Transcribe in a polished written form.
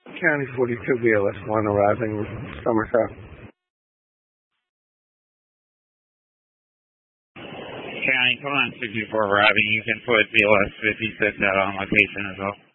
County 42 BLS 1 arriving Somerset. County 164 arriving. You can put BLS 56 out on location as well.